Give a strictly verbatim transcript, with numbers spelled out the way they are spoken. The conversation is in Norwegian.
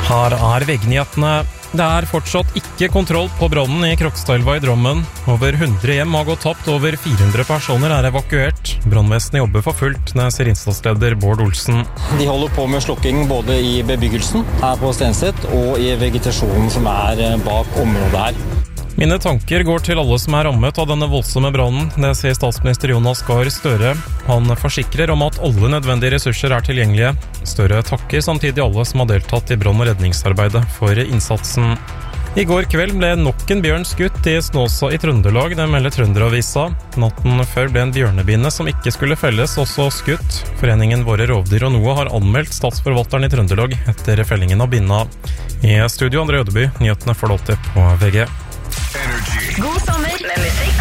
Her er veggnyhetene. Det er fortsatt ikke kontroll på brannen i Krokstadelva i Drammen. Over hundre hjem har gått tapt, over fire hundre personer er evakuert. Brannvesenet jobber for fullt, det sier innsatsleder Bård Olsen. De holder på med slukking både i bebyggelsen her på Stenset og i vegetasjonen som er bak området her. Mine tanker går til alle som er rammet av denne voldsomme brannen, det sier statsminister Jonas Gahr Støre. Han forsikrer om at alle nødvendige ressurser er tilgjengelige. Støre takker samtidig alle som har deltatt i brann- og redningsarbeidet for innsatsen. I går kveld ble nok en bjørn skutt i Snåsa i Trøndelag, det melder Trønderavisa. Natten før ble en bjørnebinne som ikke skulle felles også skutt. Foreningen Våre Rovdyr og Noe har anmeldt statsforvalteren i Trøndelag etter fellingen av binna. I studio André Ødeby, nyhetene får du alltid på V G. God sommer med musikk